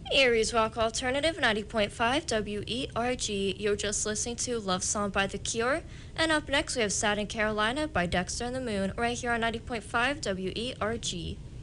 Aries Rock Alternative 90.5 WERG. You're just listening to Love Song by The Cure. And up next we have Sad in Carolina by Dexter and the Moon right here on 90.5 WERG.